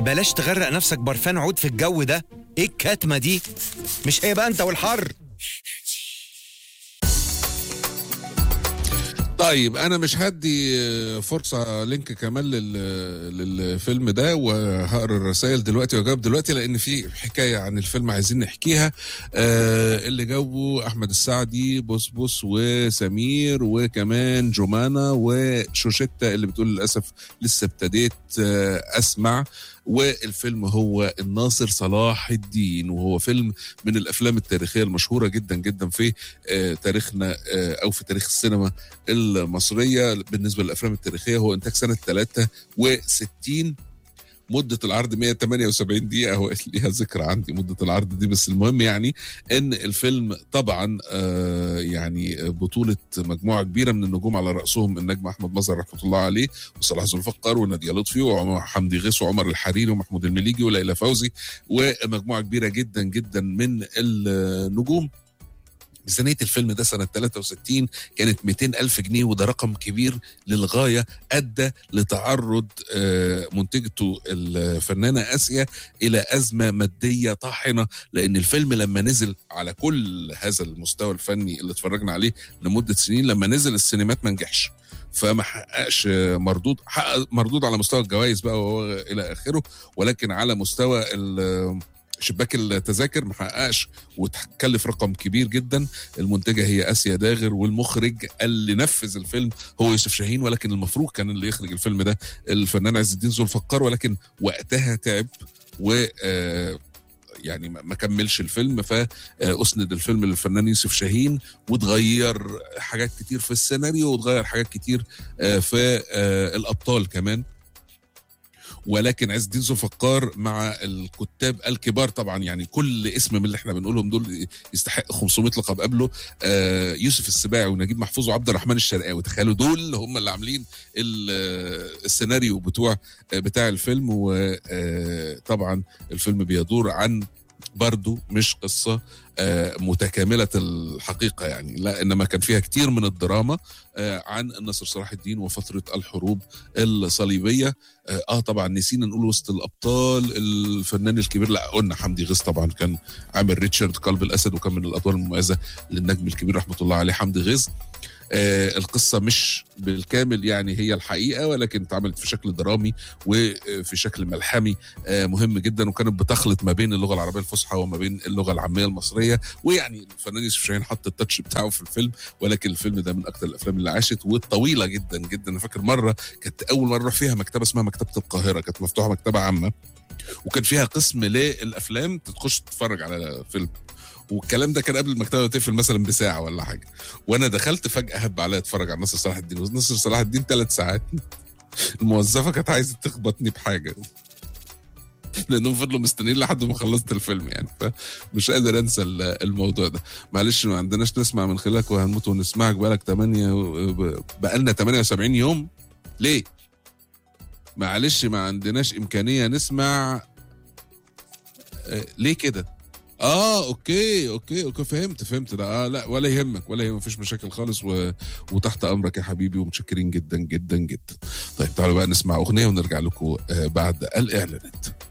بلاش تغرق نفسك برفان عود في الجو ده. ايه الكتمة دي؟ مش هي بقى انت والحر. طيب انا مش هدي فرصه لينك كمان للفيلم ده، وهقرا الرسائل دلوقتي واجاوب دلوقتي، لان في حكايه عن الفيلم عايزين نحكيها. اللي جاوبوا احمد السعدي، بص وسمير، وكمان جمانة وشوشتة اللي بتقول للاسف لسه ابتديت اسمع. والفيلم هو الناصر صلاح الدين، وهو فيلم من الافلام التاريخيه المشهوره جدا جدا في تاريخنا او في تاريخ السينما المصريه. بالنسبه للافلام التاريخيه هو انتاج سنه 63. مدة العرض 178 دقيقة، هو ليها ذكر عندي مدة العرض دي، بس المهم يعني ان الفيلم طبعا يعني بطولة مجموعة كبيرة من النجوم، على رأسهم النجم احمد مظهر رحمة الله عليه، وصلاح ذو الفقار، ونادية لطفي، وحمدي غيث، وعمر الحريري، ومحمود المليجي، وليلى فوزي، ومجموعة كبيرة جدا جدا من النجوم. ميزانية الفيلم ده سنة 63 كانت 200,000 جنيه، وده رقم كبير للغاية، أدى لتعرض منتجته الفنانة آسيا إلى أزمة مادية طاحنة، لأن الفيلم لما نزل على كل هذا المستوى الفني اللي اتفرجنا عليه لمدة سنين، لما نزل السينمات ما نجحش، فما حققش مردود، حقق مردود على مستوى الجوائز بقى وهو إلى آخره، ولكن على مستوى شباك التذاكر ما حققش، وتكلف رقم كبير جدا. المنتجه هي آسيا داغر، والمخرج اللي نفذ الفيلم هو يوسف شاهين، ولكن المفروض كان اللي يخرج الفيلم ده الفنان عز الدين ذو الفقار، ولكن وقتها تعب و يعني ما كملش الفيلم، فأسند الفيلم للفنان يوسف شاهين، وتغير حاجات كتير في السيناريو، وتغير حاجات كتير في الأبطال كمان. ولكن عز الدين ذو الفقار مع الكتاب الكبار طبعا، يعني كل اسم من اللي احنا بنقولهم دول يستحق 500 لقب قبله، يوسف السباعي ونجيب محفوظ وعبد الرحمن الشرقاوي، تخيلوا دول هم اللي عاملين السيناريو بتاع الفيلم. وطبعا الفيلم بيدور عن برضو مش قصة متكاملة الحقيقة يعني، لا، إنما كان فيها كتير من الدراما عن الناصر صلاح الدين وفترة الحروب الصليبية. طبعا نسينا نقول وسط الأبطال الفنان الكبير، لا قلنا حمدي غيث طبعا كان عامل ريتشارد قلب الأسد، وكان من الأدوار المميزة للنجم الكبير رحمة الله عليه حمدي غيث. القصة مش بالكامل يعني هي الحقيقة، ولكن اتعملت في شكل درامي وفي شكل ملحمي مهم جدا، وكانت بتخلط ما بين اللغة العربية الفصحى وما بين اللغة العامية المصرية. ويعني الفنان يوسف شاهين حط التاتش بتاعه في الفيلم، ولكن الفيلم ده من أكثر الأفلام اللي عاشت والطويلة جدا جدا. أنا فاكر مرة كانت أول مرة أروح فيها مكتبة اسمها مكتبة القاهرة، كانت مفتوحة مكتبة عامة، وكان فيها قسم للأفلام تخش تتفرج على فيلم، والكلام ده كان قبل المكتبه تقفل مثلا بساعه ولا حاجه. وانا دخلت فجاه هب عليا اتفرج على ناصر صلاح الدين، وناصر صلاح الدين 3 ساعات. الموظفه كانت عايزه تخبطني بحاجه، لانهم فضلوا مستنيين لحد ما خلصت الفيلم يعني، فمش قادر انسى الموضوع ده. معلش ما عندناش نسمع من خلالك وهنموت ونسمعك، بقالنا 78 يوم ليه؟ معلش ما عندناش امكانيه نسمع ليه كده؟ اوكي فهمت ده. لا ولا يهمك مفيش مشاكل خالص، وتحت امرك يا حبيبي، ومتشكرين جدا جدا جدا. طيب تعالوا بقى نسمع اغنيه ونرجع لكم بعد الاعلانات.